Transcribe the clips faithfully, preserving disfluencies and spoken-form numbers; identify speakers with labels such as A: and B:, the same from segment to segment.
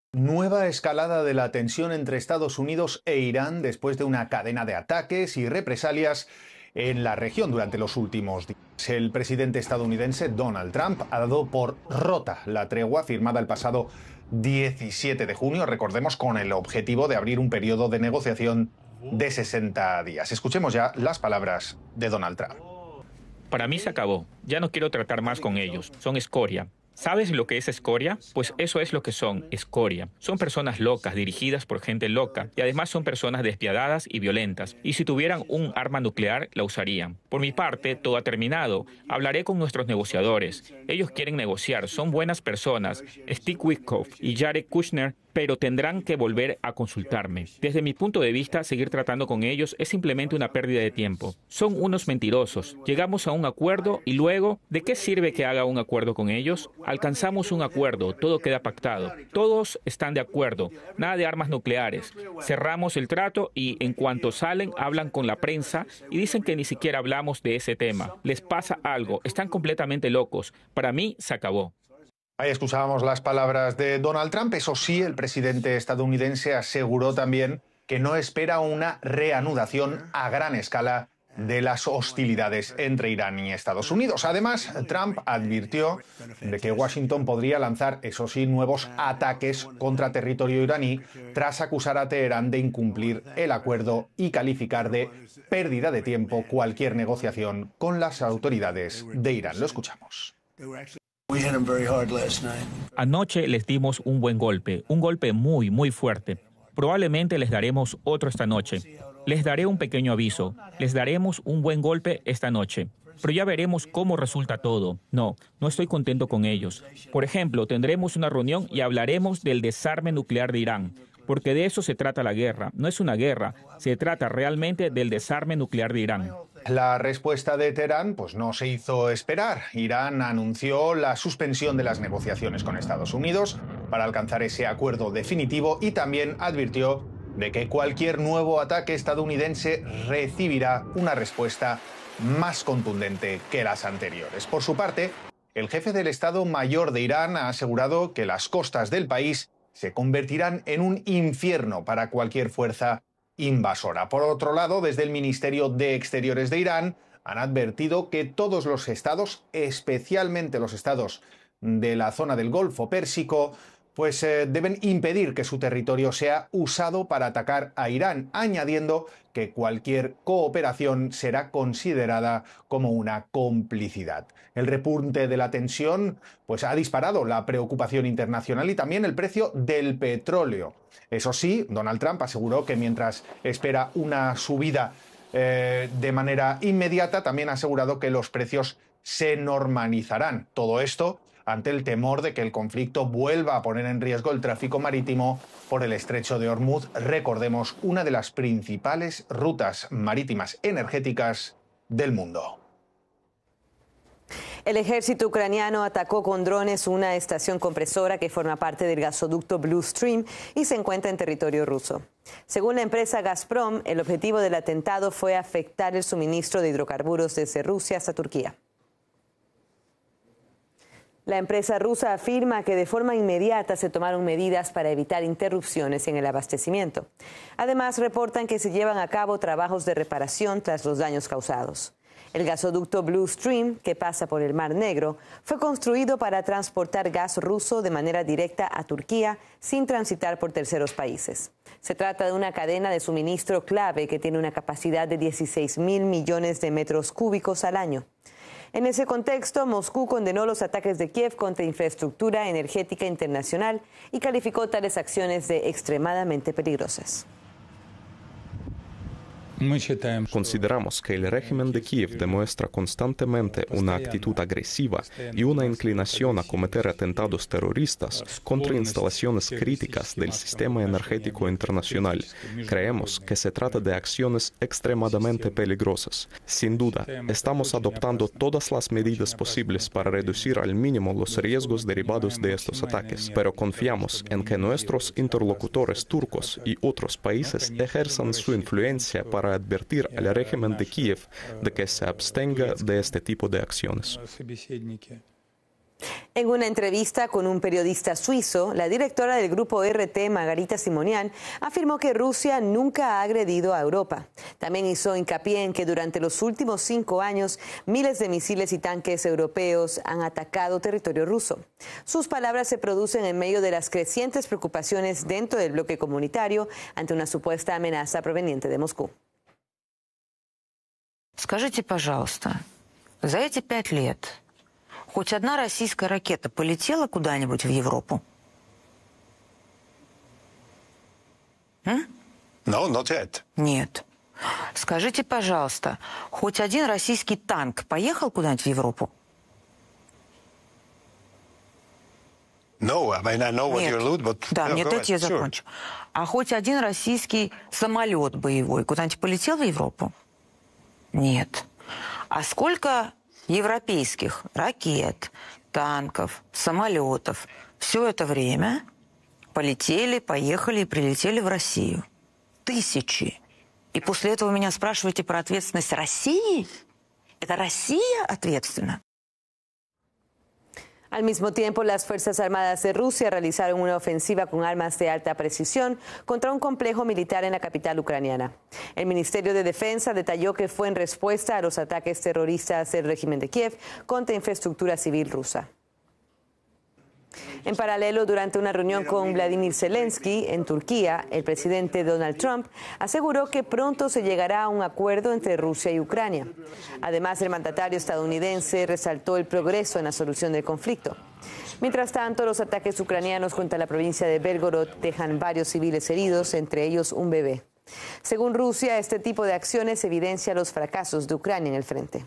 A: Nueva escalada de la tensión entre Estados Unidos e Irán después de una cadena de ataques y represalias en la región durante los últimos días. El presidente estadounidense Donald Trump ha dado por rota la tregua firmada el pasado diecisiete de junio, recordemos, con el objetivo de abrir un periodo de negociación de sesenta días. Escuchemos ya las palabras de Donald Trump.
B: Para mí se acabó. Ya no quiero tratar más con ellos. Son escoria. ¿Sabes lo que es escoria? Pues eso es lo que son, escoria. Son personas locas, dirigidas por gente loca, y además son personas despiadadas y violentas. Y si tuvieran un arma nuclear, la usarían. Por mi parte, todo ha terminado. Hablaré con nuestros negociadores. Ellos quieren negociar, son buenas personas. Steve Witkoff y Jared Kushner, pero tendrán que volver a consultarme. Desde mi punto de vista, seguir tratando con ellos es simplemente una pérdida de tiempo. Son unos mentirosos. Llegamos a un acuerdo y luego, ¿de qué sirve que haga un acuerdo con ellos? Alcanzamos un acuerdo, todo queda pactado. Todos están de acuerdo, nada de armas nucleares. Cerramos el trato y en cuanto salen, hablan con la prensa y dicen que ni siquiera hablamos de ese tema. Les pasa algo, están completamente locos. Para mí, se acabó.
A: Ahí escuchábamos las palabras de Donald Trump. Eso sí, el presidente estadounidense aseguró también que no espera una reanudación a gran escala de las hostilidades entre Irán y Estados Unidos. Además, Trump advirtió de que Washington podría lanzar, eso sí, nuevos ataques contra territorio iraní tras acusar a Teherán de incumplir el acuerdo y calificar de pérdida de tiempo cualquier negociación con las autoridades de Irán. Lo escuchamos.
B: Anoche les dimos un buen golpe, un golpe muy, muy fuerte. Probablemente les daremos otro esta noche. Les daré un pequeño aviso. Les daremos un buen golpe esta noche. Pero ya veremos cómo resulta todo. No, no estoy contento con ellos. Por ejemplo, tendremos una reunión y hablaremos del desarme nuclear de Irán. Porque de eso se trata la guerra. No es una guerra, se trata realmente del desarme nuclear de Irán.
A: La respuesta de Teherán pues no se hizo esperar. Irán anunció la suspensión de las negociaciones con Estados Unidos para alcanzar ese acuerdo definitivo y también advirtió de que cualquier nuevo ataque estadounidense recibirá una respuesta más contundente que las anteriores. Por su parte, el jefe del Estado Mayor de Irán ha asegurado que las costas del país se convertirán en un infierno para cualquier fuerza invasora. Por otro lado, desde el Ministerio de Exteriores de Irán han advertido que todos los estados, especialmente los estados de la zona del Golfo Pérsico, pues eh, deben impedir que su territorio sea usado para atacar a Irán, añadiendo que cualquier cooperación será considerada como una complicidad. El repunte de la tensión pues, ha disparado la preocupación internacional y también el precio del petróleo. Eso sí, Donald Trump aseguró que mientras espera una subida eh, de manera inmediata, también ha asegurado que los precios se normalizarán. Todo esto ante el temor de que el conflicto vuelva a poner en riesgo el tráfico marítimo por el estrecho de Hormuz, recordemos, una de las principales rutas marítimas energéticas del mundo.
C: El ejército ucraniano atacó con drones una estación compresora que forma parte del gasoducto Blue Stream y se encuentra en territorio ruso. Según la empresa Gazprom, el objetivo del atentado fue afectar el suministro de hidrocarburos desde Rusia hasta Turquía. La empresa rusa afirma que de forma inmediata se tomaron medidas para evitar interrupciones en el abastecimiento. Además, reportan que se llevan a cabo trabajos de reparación tras los daños causados. El gasoducto Blue Stream, que pasa por el Mar Negro, fue construido para transportar gas ruso de manera directa a Turquía sin transitar por terceros países. Se trata de una cadena de suministro clave que tiene una capacidad de dieciséis mil millones de metros cúbicos al año. En ese contexto, Moscú condenó los ataques de Kiev contra infraestructura energética internacional y calificó tales acciones de extremadamente peligrosas.
D: Consideramos que el régimen de Kiev demuestra constantemente una actitud agresiva y una inclinación a cometer atentados terroristas contra instalaciones críticas del sistema energético internacional. Creemos que se trata de acciones extremadamente peligrosas. Sin duda, estamos adoptando todas las medidas posibles para reducir al mínimo los riesgos derivados de estos ataques, pero confiamos en que nuestros interlocutores turcos y otros países ejerzan su influencia para advertir al régimen de Kiev de que se abstenga de este tipo de acciones.
C: En una entrevista con un periodista suizo, la directora del grupo R T, Margarita Simonian, afirmó que Rusia nunca ha agredido a Europa. También hizo hincapié en que durante los últimos cinco años, miles de misiles y tanques europeos han atacado territorio ruso. Sus palabras se producen en medio de las crecientes preocupaciones dentro del bloque comunitario ante una supuesta amenaza proveniente de Moscú.
E: Скажите, пожалуйста, за эти пять лет хоть одна российская ракета полетела куда-нибудь в Европу? М?
F: No, not yet.
E: Нет. Скажите, пожалуйста, хоть один российский танк поехал куда-нибудь в Европу?
F: No, I mean, I know what
E: Нет.
F: you allude, but...
E: Да,
F: no,
E: нет,
F: go
E: дайте я
F: ahead. Sure.
E: закончу. А хоть один российский самолет боевой куда-нибудь полетел в Европу? Нет. А сколько европейских ракет, танков, самолетов все это время полетели, поехали и прилетели в Россию? Тысячи. И после этого меня спрашиваете про ответственность России? Это Россия ответственна?
C: Al mismo tiempo, las Fuerzas Armadas de Rusia realizaron una ofensiva con armas de alta precisión contra un complejo militar en la capital ucraniana. El Ministerio de Defensa detalló que fue en respuesta a los ataques terroristas del régimen de Kiev contra infraestructura civil rusa. En paralelo, durante una reunión con Vladimir Zelensky en Turquía, el presidente Donald Trump aseguró que pronto se llegará a un acuerdo entre Rusia y Ucrania. Además, el mandatario estadounidense resaltó el progreso en la solución del conflicto. Mientras tanto, los ataques ucranianos contra la provincia de Belgorod dejan varios civiles heridos, entre ellos un bebé. Según Rusia, este tipo de acciones evidencia los fracasos de Ucrania en el frente.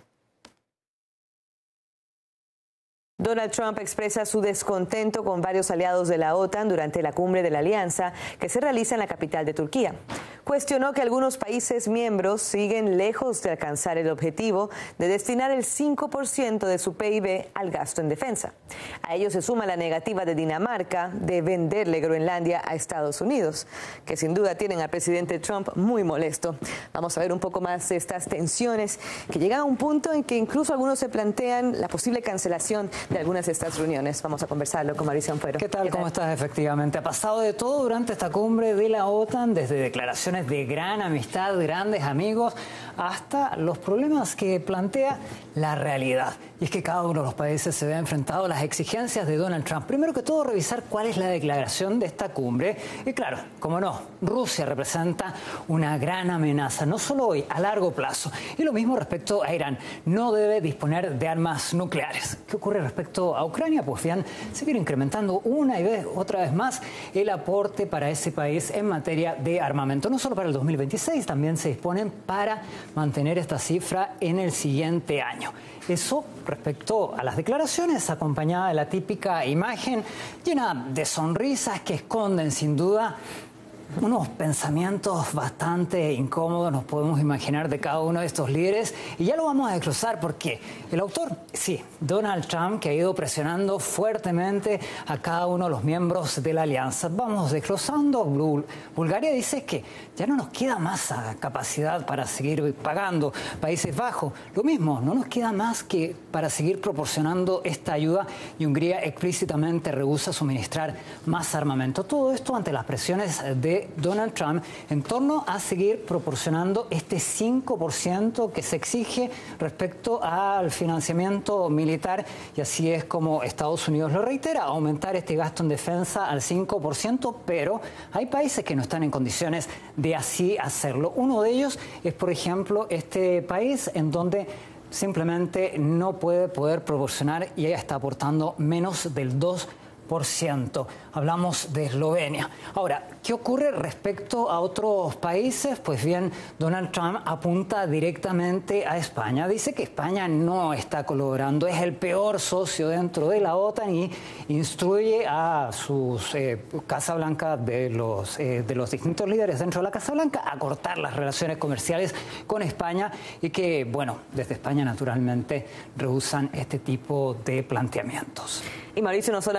C: Donald Trump expresa su descontento con varios aliados de la OTAN durante la cumbre de la Alianza que se realiza en la capital de Turquía. Cuestionó que algunos países miembros siguen lejos de alcanzar el objetivo de destinar el cinco por ciento de su P I B al gasto en defensa. A ello se suma la negativa de Dinamarca de venderle Groenlandia a Estados Unidos, que sin duda tienen al presidente Trump muy molesto. Vamos a ver un poco más de estas tensiones que llegan a un punto en que incluso algunos se plantean la posible cancelación de algunas de estas reuniones. Vamos a conversarlo con Mauricio Ampuero.
G: ¿Qué tal? ¿Cómo estás? Efectivamente, ha pasado de todo durante esta cumbre de la OTAN, desde declaraciones de gran amistad, grandes amigos, hasta los problemas que plantea la realidad. Y es que cada uno de los países se ve enfrentado a las exigencias de Donald Trump. Primero que todo, revisar cuál es la declaración de esta cumbre. Y claro, como no, Rusia representa una gran amenaza, no solo hoy, a largo plazo. Y lo mismo respecto a Irán. No debe disponer de armas nucleares. ¿Qué ocurre respecto a Ucrania? Pues bien, seguir incrementando una y vez, otra vez más el aporte para ese país en materia de armamento. No solo para el dos mil veintiséis, también se disponen para mantener esta cifra en el siguiente año. Eso respecto a las declaraciones, acompañada de la típica imagen llena de sonrisas que esconden sin duda unos pensamientos bastante incómodos, nos podemos imaginar, de cada uno de estos líderes, y ya lo vamos a desglosar porque el autor, sí, Donald Trump, que ha ido presionando fuertemente a cada uno de los miembros de la alianza. Vamos desglosando. Bulgaria dice que ya no nos queda más capacidad para seguir pagando. Países Bajos, lo mismo, no nos queda más que para seguir proporcionando esta ayuda, y Hungría explícitamente rehúsa suministrar más armamento. Todo esto ante las presiones de Donald Trump en torno a seguir proporcionando este cinco por ciento que se exige respecto al financiamiento militar, y así es como Estados Unidos lo reitera, aumentar este gasto en defensa al cinco por ciento, pero hay países que no están en condiciones de así hacerlo. Uno de ellos es, por ejemplo, este país en donde simplemente no puede poder proporcionar y ella está aportando menos del dos por ciento. Hablamos de Eslovenia. Ahora, ¿qué ocurre respecto a otros países? Pues bien, Donald Trump apunta directamente a España. Dice que España no está colaborando, es el peor socio dentro de la OTAN, y instruye a sus eh, Casa Blanca, de los, eh, de los distintos líderes dentro de la Casa Blanca, a cortar las relaciones comerciales con España, y que, bueno, desde España naturalmente rehusan este tipo de planteamientos.
C: Y Mauricio, no solamente vemos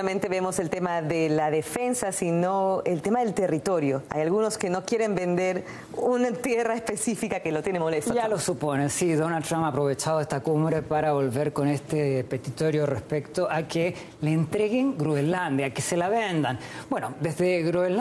C: tenemos el tema de la defensa, sino el tema del territorio. Hay algunos que no quieren vender una tierra específica que lo tiene molesto.
G: Ya lo supone, sí. Donald Trump ha aprovechado esta cumbre para volver con este petitorio respecto a que le entreguen Groenlandia, que se la vendan. Bueno, desde Groenlandia